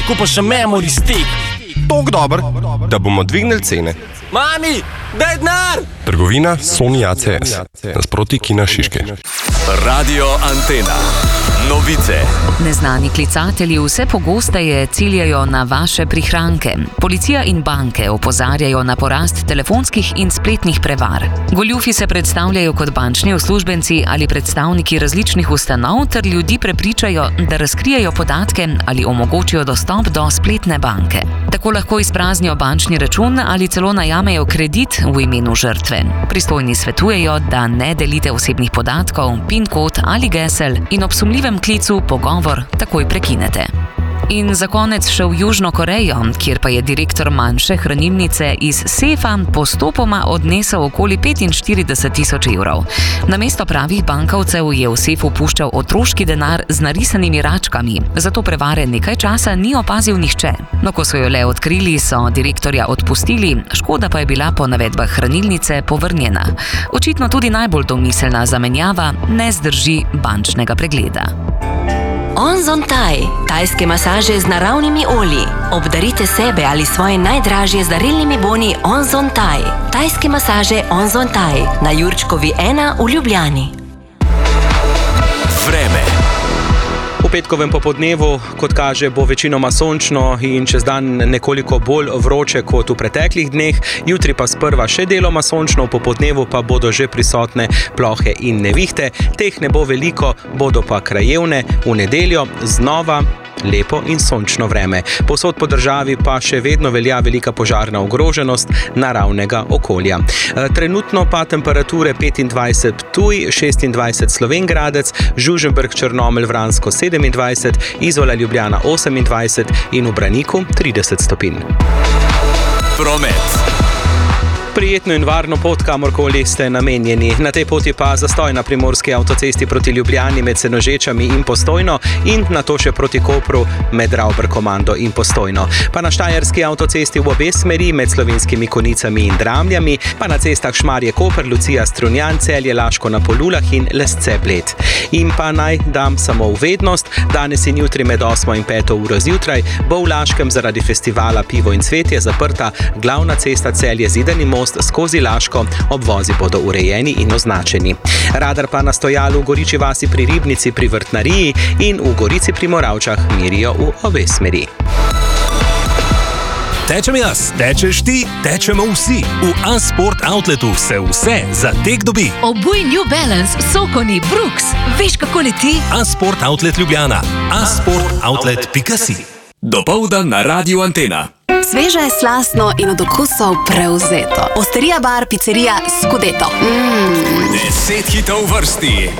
kupiš še memory stick. Tok dober, da bomo dvignili cene. Mami, daj denar! Trgovina Sony ACS, nasproti Kina Šiške. Radio Antena. Novice. Neznani klicatelji vse pogosteje ciljajo na vaše prihranke. Policija in banke opozarjajo na porast telefonskih in spletnih prevar. Goljufi se predstavljajo kot bančni uslužbenci ali predstavniki različnih ustanov ter ljudi prepričajo, da razkrijejo podatke ali omogočijo dostop do spletne banke. Tako lahko izpraznijo bančni račun ali celo najamejo kredit v imenu žrtve. Pristojni svetujejo, da ne delite osebnih podatkov, PIN kod ali gesel in ob sumljivem klicu pogovor takoj prekinete. In za konec še v Južno Korejo, kjer pa je direktor manjše hranilnice iz sefa postopoma odnesel okoli 45.000 evrov. Namesto pravih bankovcev je v sefu puščal otroški denar z narisanimi račkami, zato prevare nekaj časa ni opazil nihče. No, ko so jo le odkrili, so direktorja odpustili, škoda pa je bila po navedbah hranilnice povrnjena. Očitno tudi najbolj domiselna zamenjava ne zdrži bančnega pregleda. Onzon Thai, tajske masaže z naravnimi olji. Obdarite sebe ali svoje najdražje z darilnimi boni Onzon Thai. Tajske masaže Onzon Thai na Jurčkovi 1 v Ljubljani. Vreme. V petkovem popoldnevu, kot kaže, bo večinoma sončno in čez dan nekoliko bolj vroče kot v preteklih dneh. Jutri pa sprva še deloma sončno, v popoldnevu pa bodo že prisotne plohe in nevihte. Teh ne bo veliko, bodo pa krajevne. V nedeljo znova lepo in sončno vreme. Povsod po državi pa še vedno velja velika požarna ogroženost naravnega okolja. Trenutno pa temperature 25 Ptuj, 26 Slovenj Gradec, Žužemberk, Črnomelj, Vransko 27, Izola, Ljubljana 28 in v Braniku 30 stopinj. Promet. Prijetno in varno pot, kamorkoli ste namenjeni. Na tej poti pa zastoj na primorski avtocesti proti Ljubljani med Senožečami in Postojno in nato še proti Kopru med Ravbrkomando in Postojno. Pa na štajerski avtocesti v obe smeri med Slovenskimi Konicami in Dramljami, pa na cestah Šmarje-Koper, Lucija-Strunjan, Celje-Laško na Polulah in Lesce-Bled. In pa naj dam samo v vednost, danes in jutri med 8 in 5 uro zjutraj bo v Laškem zaradi festivala Pivo in cvetje zaprta glavna cesta Celje-Zidani most skozi Laško, obvozi bodo urejeni in označeni. Radar pa na stojalu v Goriči vasi pri Ribnici pri Vrtnariji in v Gorici pri Moravčah merijo v obe smeri. Tečem jaz, tečeš ti, tečemo vsi. V A-Sport Outletu se vse za tek dobi. Obuj New Balance, Sokoni, Brooks. Veš, kako leti? A-Sport Outlet Ljubljana. asportoutlet.si. Dopoldan na Radio Antena. Sveže, slastno in od okusov prevzeto. Osterija bar, pizzerija Scudetto. 10 hitov vrsti.